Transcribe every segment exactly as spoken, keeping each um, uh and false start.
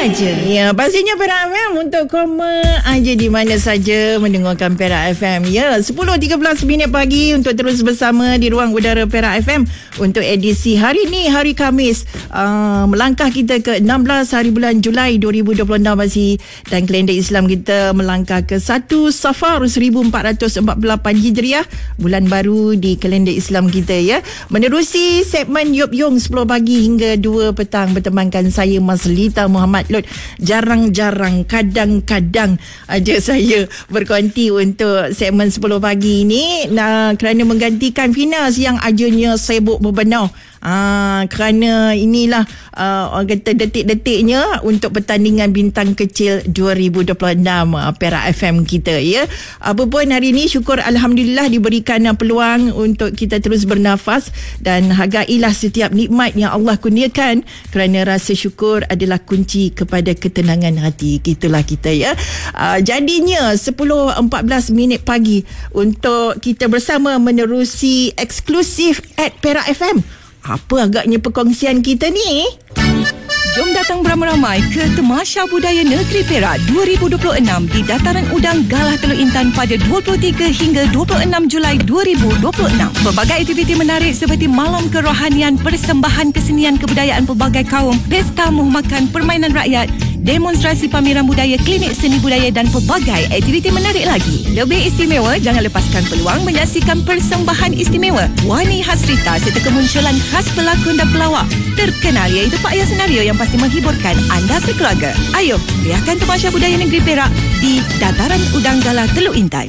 saja. Ya, pastinya Perak F M untuk koma aja di mana saja mendengarkan Perak F M. Ya, sepuluh tiga belas minit pagi untuk terus bersama di ruang udara Perak F M untuk edisi hari ini, hari Khamis. Uh, melangkah kita ke enam belas hari bulan Julai dua ribu dua puluh enam masih, dan kalender Islam kita melangkah ke satu Safar seribu empat ratus empat puluh lapan Hijriah, bulan baru di kalender Islam kita ya. Menerusi segmen Yop Yung sepuluh pagi hingga dua petang bertemankan saya Mas Lita Muhammad Lut. Jarang-jarang, kadang-kadang aja saya berkonti untuk segmen sepuluh pagi ini, nah, kerana menggantikan Finas yang ajanya sibuk berbenah. Ah, kerana inilah uh, orang kata detik-detiknya untuk pertandingan bintang kecil dua ribu dua puluh enam uh, Perak F M kita ya. Apa pun hari ini syukur Alhamdulillah diberikan uh, peluang untuk kita terus bernafas, dan hargailah setiap nikmat yang Allah kurniakan, kerana rasa syukur adalah kunci kepada ketenangan hati. Gitulah kita ya. Uh, jadinya sepuluh empat belas minit pagi untuk kita bersama menerusi eksklusif at Perak F M. Apa agaknya perkongsian kita ni? Jom datang beramai-ramai ke Tamasya Budaya Negeri Perak dua ribu dua puluh enam di Dataran Udang Galah Teluk Intan pada dua puluh tiga hingga dua puluh enam Julai dua ribu dua puluh enam. Pelbagai aktiviti menarik seperti malam kerohanian, persembahan kesenian kebudayaan pelbagai kaum, pesta muhmakan, permainan rakyat, demonstrasi pameran budaya, klinik seni budaya dan pelbagai aktiviti menarik lagi. Lebih istimewa, jangan lepaskan peluang menyaksikan persembahan istimewa Wani Hasrita serta kemunculan khas pelakon dan pelawak terkenal iaitu Pak Ayah Senario yang pasti menghiburkan anda sekeluarga. Ayo, meriahkan Tamasya Budaya Negeri Perak di Dataran Udang Galah Teluk Intan.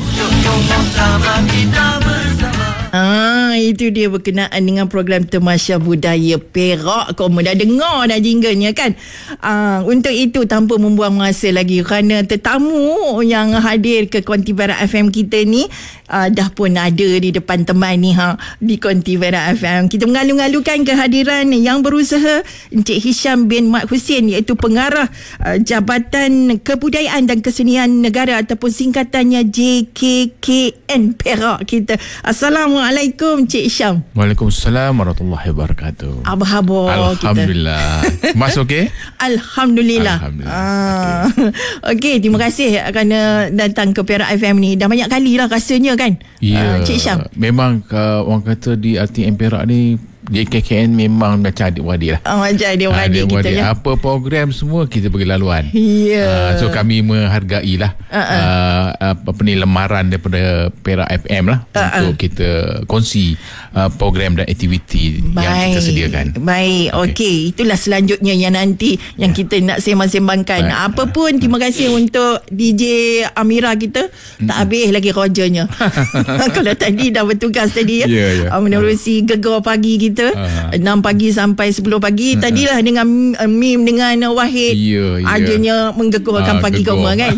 Ah, itu dia berkenaan dengan program Tamasya Budaya Perak. Kau dah dengar dah jinglenya kan? Ah, untuk itu tanpa membuang masa lagi, kerana tetamu yang hadir ke Konti Perak F M kita ni ah, dah pun ada di depan teman ni ha, di Konti Perak F M. Kita mengalu-alukan kehadiran yang berusaha, Encik Hisham bin Mat Husin, iaitu pengarah ah, Jabatan Kebudayaan dan Kesenian Negara ataupun singkatannya J K K N Perak kita. Assalamualaikum Assalamualaikum Cik Syam. Waalaikumsalam warahmatullahi wabarakatuh. Apa khabar kita? Alhamdulillah. Mas okey? Alhamdulillah. Alhamdulillah. Ah. Okey, terima kasih kerana datang ke Perak F M ni. Dah banyak kali lah rasanya kan? Ya. Uh, Cik Syam. Memang uh, orang kata di R T M Perak ni J K K N memang macam adik-beradik lah. Oh, macam adik-beradik kita ya. Apa program semua kita bagi laluan. Ya. Yeah. Uh, so kami menghargai lah uh-uh. uh, apa ni lemaran daripada Perak F M lah uh-uh. untuk kita kongsi uh, program dan aktiviti Baik. yang kita sediakan. Baik, okey. Okay. Itulah selanjutnya yang nanti yang yeah. kita nak sembang-sembangkan. Baik. Apa pun terima kasih uh. untuk D J Amira kita. Mm-hmm. Tak habis lagi rogernya. Kalau tadi dah bertugas tadi ya. Yeah, yeah. Uh, menerusi gegar pagi kita. Uh-huh. enam pagi sampai sepuluh pagi. Uh-huh. Tadilah dengan uh, Mim dengan uh, Wahid. Yeah, yeah. Ajanya menggegorkan uh, pagi koma kan.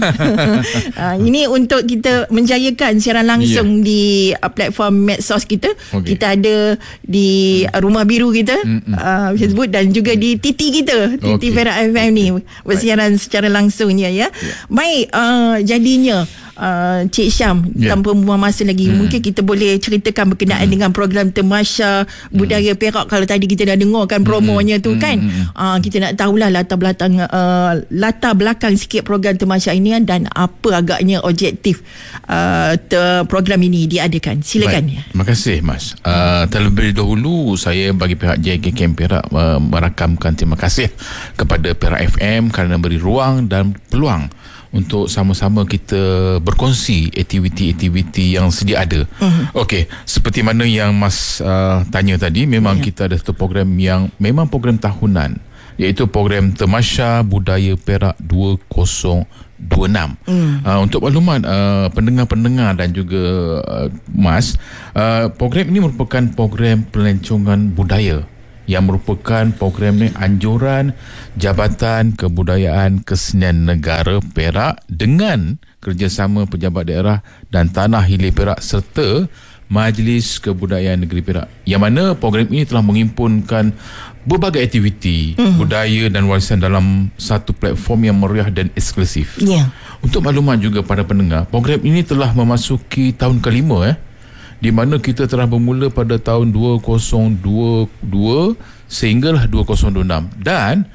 uh, ini untuk kita menjayakan siaran langsung yeah. di uh, platform medsos kita. Okay. Kita ada di uh, Rumah Biru kita, uh, Facebook, dan juga di T T kita, T T okay. Perak F M ni bersiaran secara langsungnya ya. Yeah. Baik, uh, jadinya Uh, Cik Syam, yeah. tanpa membuang masa lagi, hmm. mungkin kita boleh ceritakan berkenaan hmm. dengan program Tamasya Budaya hmm. Perak. Kalau tadi kita dah dengarkan promonya hmm. tu kan, hmm. uh, kita nak tahulah latar belakang uh, latar belakang sikit program Tamasya ini dan apa agaknya objektif uh, program ini diadakan. Silakan. Baik. Terima kasih Mas. Uh, terlebih dahulu saya bagi pihak J K K N Perak uh, merakamkan terima kasih kepada Perak F M kerana beri ruang dan peluang untuk sama-sama kita berkongsi aktiviti-aktiviti yang sedia ada. Uh-huh. Okey, seperti mana yang Mas uh, tanya tadi, memang yeah. kita ada satu program yang memang program tahunan, iaitu program Tamasya Budaya Perak dua ribu dua puluh enam. Mm. Uh, untuk makluman uh, pendengar-pendengar dan juga uh, Mas, uh, program ini merupakan program pelancongan budaya yang merupakan program ni anjuran Jabatan Kebudayaan Kesenian Negara Perak dengan kerjasama pejabat daerah dan Tanah Hilir Perak serta Majlis Kebudayaan Negeri Perak, yang mana program ini telah menghimpunkan berbagai aktiviti mm. budaya dan warisan dalam satu platform yang meriah dan eksklusif. Yeah. Untuk makluman juga para pendengar, program ini telah memasuki tahun kelima eh di mana kita telah bermula pada tahun dua ribu dua puluh dua sehinggalah dua ribu dua puluh enam, dan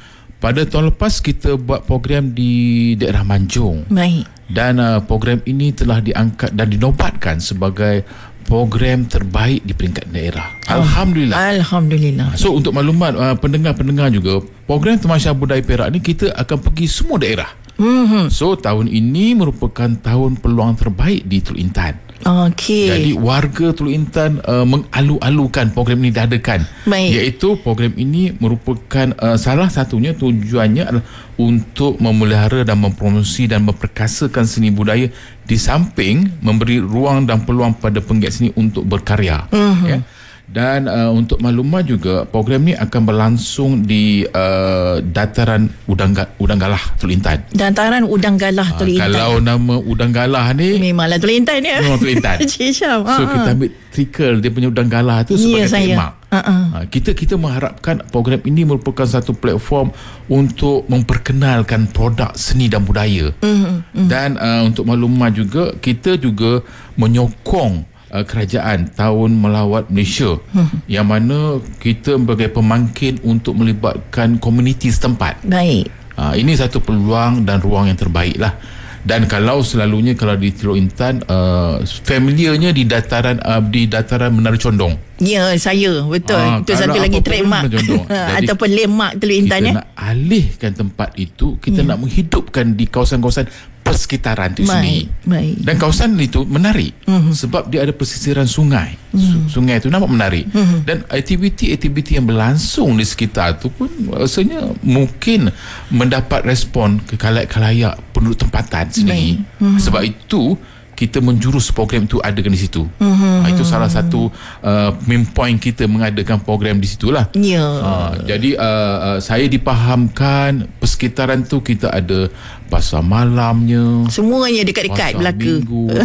Pada tahun lepas kita buat program di daerah Manjung. Baik. Dan uh, program ini telah diangkat dan dinobatkan sebagai program terbaik di peringkat daerah. Oh, Alhamdulillah. Alhamdulillah. So untuk maklumat uh, pendengar-pendengar juga, program Tamasya Budaya Perak ni kita akan pergi semua daerah. Mm-hmm. So tahun ini merupakan tahun peluang terbaik di Teluk Intan. Okey. Jadi warga Teluk Intan uh, mengalu-alukan program ini diadakan. Baik. Iaitu program ini merupakan uh, salah satunya tujuannya adalah untuk memelihara dan mempromosi dan memperkasakan seni budaya di samping memberi ruang dan peluang pada penggiat seni untuk berkarya. Mm-hmm. Ya. Dan uh, untuk maklumat juga, program ni akan berlangsung di uh, dataran Udang, Udang Galah Teluk Intan. Dataran Udang Galah Teluk Intan. Kalau nama Udang Galah ni memanglah Teluk Intan ya. Memang Teluk Intan. Cik Syam. So kita ambil trickle dia punya Udang Galah tu sebagai tema. Uh-uh. Kita kita mengharapkan program ini merupakan satu platform untuk memperkenalkan produk seni dan budaya. Uh-huh. Uh-huh. Dan uh, untuk maklumat juga, kita juga menyokong Uh, kerajaan tahun melawat Malaysia, hmm. yang mana kita sebagai pemangkin untuk melibatkan komuniti setempat. Baik. Uh, ini satu peluang dan ruang yang terbaik lah. Dan kalau selalunya kalau di Teluk Intan, uh, familiarnya di dataran uh, di dataran Menara Condong. Ya, saya betul. Ah, itu satu lagi trademark ataupun landmark Teluk Intan. Kita ya? nak alihkan tempat itu, kita yeah. nak menghidupkan di kawasan-kawasan persekitaran itu sendiri. Baik. Dan kawasan itu menarik uh-huh. sebab dia ada pesisiran sungai. Uh-huh. Sungai itu nampak menarik. Uh-huh. Dan aktiviti-aktiviti yang berlangsung di sekitar itu pun rasanya mungkin mendapat respon ke khalayak-khalayak penduduk tempatan sendiri. Uh-huh. Sebab itu kita menjurus program itu adakan di situ. Uh-huh. Itu salah satu uh, main point kita mengadakan program di situlah. Ya. Yeah. Uh, jadi uh, uh, saya dipahamkan persekitaran tu kita ada pasar malamnya, semuanya dekat-dekat belaka.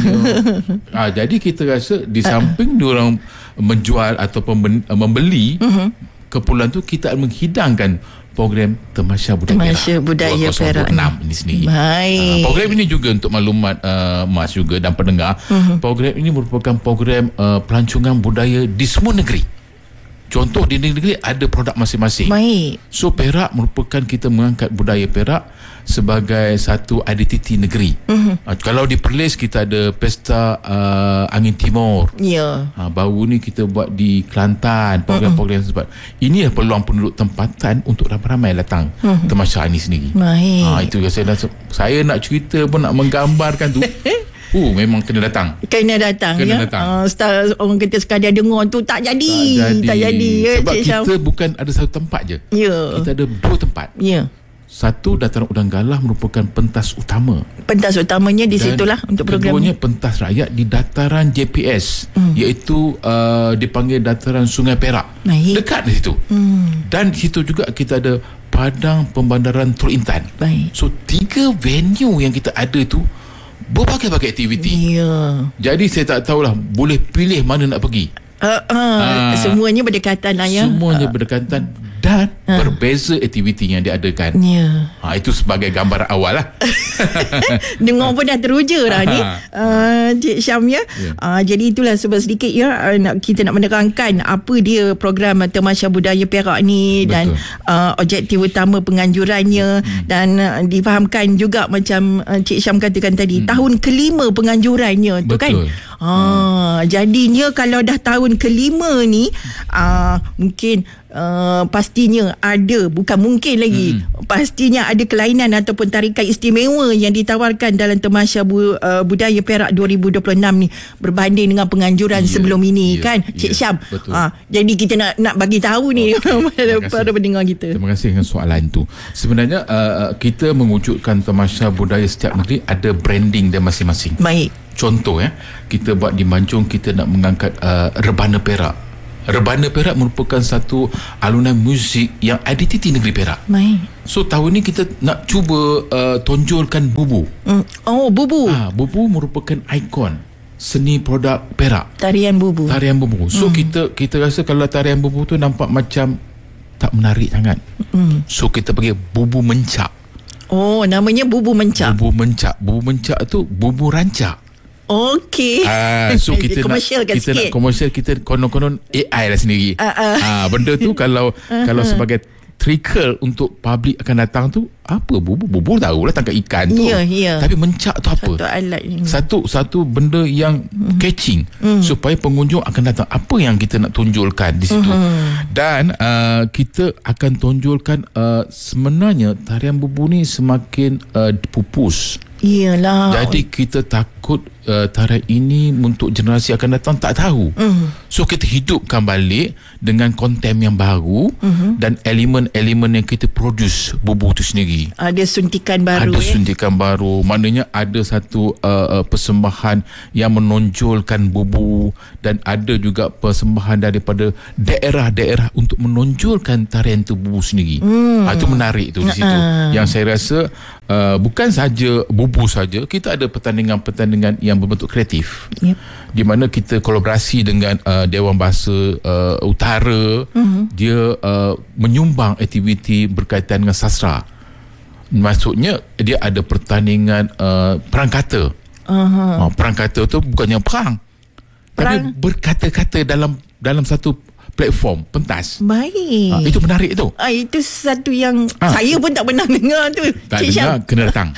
uh, jadi kita rasa di samping uh. diorang menjual ataupun membeli uh-huh. keperluan tu, kita menghidangkan program Tamasya Budaya Tamasya Budaya Perak ini sendiri. Baik. Uh, program ini juga untuk maklumat uh, Mas juga dan pendengar, uh-huh. program ini merupakan program uh, pelancongan budaya di semua negeri. Contoh di negeri ada produk masing-masing. Baik. So Perak merupakan kita mengangkat budaya Perak sebagai satu identiti negeri. Uh-huh. Uh, kalau di Perlis kita ada pesta uh, Angin Timur. Ya. Uh, baru ni kita buat di Kelantan program-program uh-uh. sebab ini adalah peluang penduduk tempatan untuk ramai-ramai datang uh-huh. Tamasya ini sendiri. Baik. Uh, itu saya nak, saya nak cerita pun nak menggambarkan tu. Oh, memang kena datang. Kena datang kena ya. Datang. Uh, style orang kita sekadar dengar tu tak jadi. Tak jadi. Tak jadi ya, sebab Cik kita Syam. bukan ada satu tempat je. Ya. Kita ada dua tempat. Ya. Satu, dataran Udang Galah merupakan pentas utama. Pentas utamanya di situlah untuk program keduanya ni. Pentas rakyat di dataran J P S, hmm. iaitu uh, dipanggil dataran Sungai Perak. Baik. Dekat di situ. Hmm. Dan di situ juga kita ada Padang Pembandaran Teluk Intan. Baik. So tiga venue yang kita ada tu berbagai-bagai aktiviti. Ya. Jadi saya tak tahulah boleh pilih mana nak pergi. Uh, uh, uh, semuanya berdekatan lah ya. Semuanya uh. berdekatan dan uh. berbeza aktiviti yang diadakan. Ya. Ha, itu sebagai gambaran awal lah. Dengar pun dah teruja dah ni uh, Cik Syam ya. Yeah. Uh, jadi itulah sebab sedikit ya uh, nak, kita nak menerangkan apa dia program Tamasya Budaya Perak ni. Betul. Dan uh, objektif utama penganjurannya. Hmm. Dan uh, difahamkan juga macam uh, Cik Syam katakan tadi, hmm. tahun kelima penganjurannya. Betul. Tu kan. Ah, hmm. Jadinya kalau dah tahun kelima ni uh, mungkin uh, pastinya ada, bukan mungkin lagi, hmm. pastinya ada kelainan ataupun tarikan istimewa yang ditawarkan dalam Tamasya Bu, uh, Budaya Perak dua ribu dua puluh enam ni berbanding dengan penganjuran yeah, sebelum ini yeah, kan Cik yeah, Syam. Uh, jadi kita nak nak bagi tahu ni okay, pada pendengar kita. Terima kasih dengan soalan tu. Sebenarnya uh, kita mewujudkan Tamasya Budaya setiap negeri ada branding dia masing-masing. Baik. Contoh ya, kita buat di Manjung, kita nak mengangkat uh, Rebana Perak. Rebana Perak merupakan satu alunan muzik yang identiti negeri Perak. Baik. So tahun ni kita nak cuba uh, tonjolkan bubu. Mm. Oh, bubu. Ah, bubu merupakan ikon seni produk Perak. Tarian bubu. Tarian bubu. So mm. kita kita rasa kalau tarian bubu tu nampak macam tak menarik sangat. Mm. So kita panggil bubu mencak. Oh, namanya bubu mencak. Bubu mencak. Bubu mencak tu bubu rancak. Okey. Ah, so kita nak kita sikit. nak komersial, kita konon-konon A I lah sendiri. Ah, uh, uh. ah, benda tu kalau uh-huh. kalau sebagai trigger untuk public akan datang tu apa? Bubur bubur tahulah tangkap ikan tu. Ya, ya. Tapi mencak tu apa? Satu alat ni. Satu satu benda yang mm. catching mm. supaya pengunjung akan datang. Apa yang kita nak tonjolkan di situ? Mm-hmm. Dan uh, kita akan tonjolkan uh, sebenarnya tarian bubur ni semakin uh, pupus. Iyalah. Jadi kita takut uh, tarian ini untuk generasi akan datang tak tahu. Mm. So kita hidupkan balik dengan konten yang baru mm-hmm. dan elemen-elemen yang kita produce bubur tu sendiri. Ada suntikan baru. Ada eh? suntikan baru. Maknanya ada satu uh, uh, persembahan yang menonjolkan bubur dan ada juga persembahan daripada daerah-daerah untuk menonjolkan tarian tu bubur sendiri. Mm. Ha, itu menarik tu di situ. Uh-uh. Yang saya rasa uh, bukan saja bubur saja, kita ada pertandingan-pertandingan yang berbentuk kreatif. Yep. Di mana kita kolaborasi dengan uh, Dewan Bahasa uh, Utara. Mm-hmm. Dia uh, menyumbang aktiviti berkaitan dengan sastra. Maksudnya dia ada pertandingan uh, perang kata. Uh-huh. Uh, perang kata tu bukannya perang, perang, tapi berkata-kata dalam dalam satu platform pentas. Baik. Uh, itu menarik tu. Ah, itu satu yang uh, saya pun tak pernah dengar tu. Tak Cik dengar, Syam. Kena datang.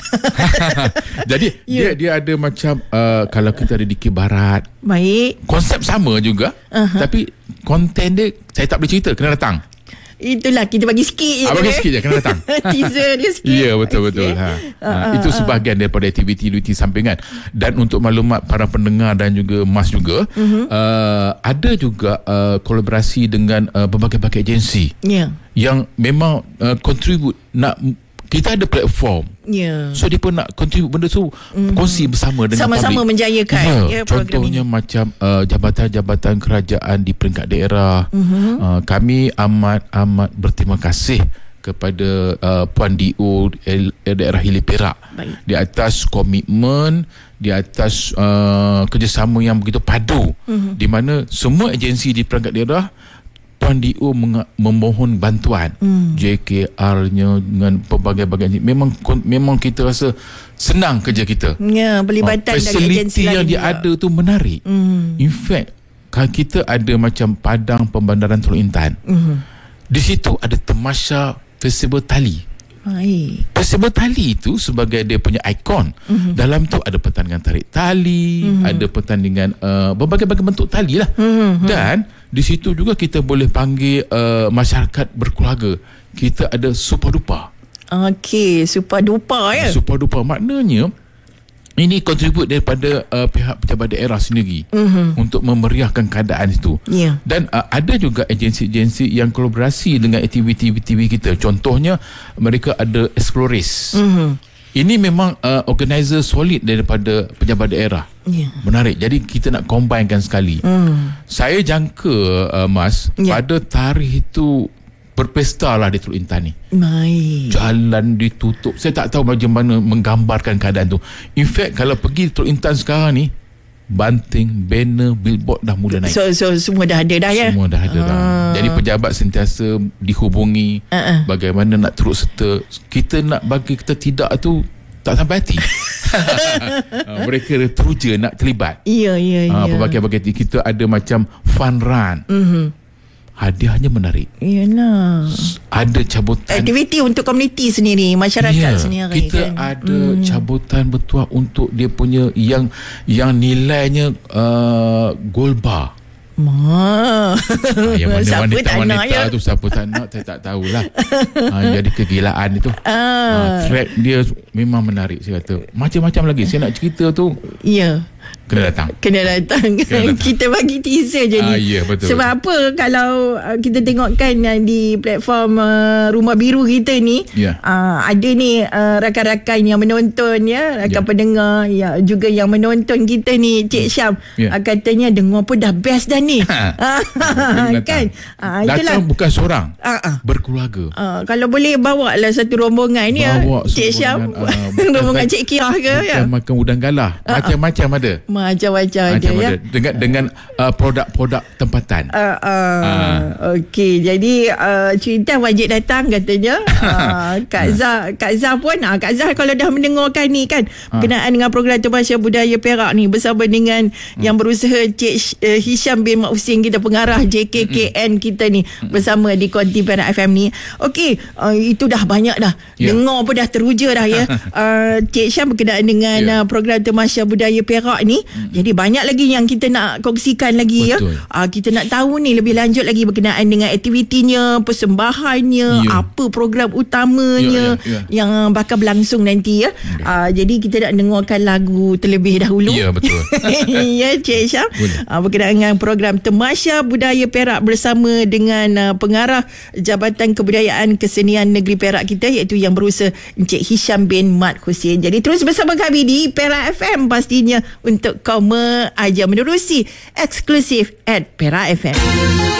Jadi yeah. dia dia ada macam uh, kalau kita ada di Dikir Barat. Baik. Konsep sama juga, uh-huh. tapi konten dia saya tak boleh cerita, kena datang. Itulah kita bagi sikit je. Ah, bagi sikit je, kena datang. Teaser dia sikit. Ya, betul-betul. Ha. Ha. Uh, itu sebahagian daripada aktiviti-aktiviti sampingan. Dan untuk maklumat para pendengar dan juga Mas juga, uh-huh. uh, ada juga uh, kolaborasi dengan uh, berbagai-bagai agensi yeah. yang memang uh, contribute nak. Kita ada platform. Yeah. So dia pun nak contribute benda tu, mm-hmm. kongsi bersama dengan sama-sama public. menjayakan ya, ya, contohnya ini. Macam uh, jabatan-jabatan kerajaan di peringkat daerah. Mm-hmm. Uh, kami amat-amat berterima kasih kepada uh, Puan D O eh, daerah Hilir Perak. Baik. Di atas komitmen, di atas uh, kerjasama yang begitu padu. Mm-hmm. Di mana semua agensi di peringkat daerah Puan D O meng- memohon bantuan hmm. J K R-nya dengan pelbagai-bagai. Memang memang kita rasa senang kerja kita. Ya, pelibatan oh, dari agensi lain. Fasiliti yang dia juga ada tu menarik. Hmm. In fact, kalau kita ada macam Padang Pembandaran Teluk Intan. Hmm. Di situ ada Temasya Festival Tali. Hai. Festival Tali itu sebagai dia punya ikon. Mm-hmm. Dalam tu ada pertandingan tarik tali, mm-hmm. ada pertandingan uh, berbagai-bagai bentuk tali lah. Mm-hmm. Dan di situ juga kita boleh panggil uh, masyarakat berkeluarga. Kita ada Supadupa. Okey, Supadupa ya. Supadupa maknanya ini kontribut daripada uh, pihak pejabat daerah sendiri mm-hmm. untuk memeriahkan keadaan itu. Yeah. Dan uh, ada juga agensi-agensi yang kolaborasi dengan aktiviti-aktiviti kita. Contohnya mereka ada Explores. Mm-hmm. Ini memang uh, organizer solid daripada pejabat daerah. Yeah. Menarik. Jadi kita nak combinekan sekali. Mm. Saya jangka uh, Mas, yeah. pada tarikh itu berpesta lah di Teluk Intan ni. Baik. Jalan ditutup. Saya tak tahu macam mana menggambarkan keadaan tu. In fact, kalau pergi Teluk Intan sekarang ni, banting, banner, billboard dah mula naik. So, so semua dah ada dah ya? Semua dah ada ah. dah. Jadi pejabat sentiasa dihubungi uh-uh. bagaimana nak turut serta. Kita nak bagi kita tidak tu tak sampai hati. Mereka teruja nak terlibat. Ya, ya, ya. Pelbagai-bagai kita ada macam fun run. Mhm. Hadiahnya menarik. Iyalah. Ada cabutan. Aktiviti untuk komuniti sendiri, masyarakat ya, sendiri. Kita kan? ada hmm. cabutan bertuah untuk dia punya yang yang nilainya uh, gold bar. Ma. Ha, yang mana wanita-wanita ya? Tu siapa tak nak, saya tak tahulah. Ha, jadi kegilaan itu. Ah. Ha, track dia memang menarik, saya kata. Macam-macam lagi saya nak cerita tu. Ya. Kena datang. Kena datang. Kena datang. Kita bagi teaser je ni. Ah, ya, betul, Sebab betul. apa kalau uh, kita tengokkan uh, di platform uh, Rumah Biru kita ni, yeah. uh, ada ni uh, rakan-rakan yang menonton ya, rakan yeah. pendengar ya, juga yang menonton kita ni, Cik Syam, yeah. uh, katanya dengar pun dah best dah ni. Kan? Uh, datang bukan seorang, uh, uh. berkeluarga. Uh, kalau boleh bawa lah satu rombongan ni ya, Cik Syam. Uh, rombongan Cik Kiah ke ya. Makan udang galah. Uh, macam-macam ada. Macam-macam ada Macam ya. ada. Dengan dengan uh, produk-produk tempatan. Uh, uh, Ah. Okey, jadi uh, cerita wajib datang katanya. Uh, Kak Zah, Kak Zah pun, uh, Kak Zah kalau dah mendengarkan ni kan berkenaan dengan program Temasya Budaya Perak ni bersama dengan hmm. yang berusaha Cik uh, Hisham bin Mat Husin, kita pengarah J K K N kita ni bersama di Konti Perak F M ni. Okey, uh, itu dah banyak dah. Yeah. Dengar pun dah teruja dah ya. uh, Cik Hisham berkenaan dengan yeah. uh, program Temasya Budaya Perak ni. Hmm. Jadi banyak lagi yang kita nak kongsikan lagi. Betul. ya. Uh, kita nak tahu ni lebih lanjut lagi berkenaan dengan aktivitinya, persembahannya, yeah. apa program utamanya yeah, yeah, yeah. yang bakal berlangsung nanti ya. Okay. Uh, jadi kita nak dengarkan lagu terlebih dahulu. Ya, yeah, betul. Ya, Cik Syam. Uh, berkenaan dengan program Temasya Budaya Perak bersama dengan uh, pengarah Jabatan Kebudayaan Kesenian Negeri Perak kita, iaitu yang berusaha Encik Hisham bin Mat Husin. Jadi terus bersama kami di Perak F M pastinya untuk kau aja menerusi eksklusif at Perak F M.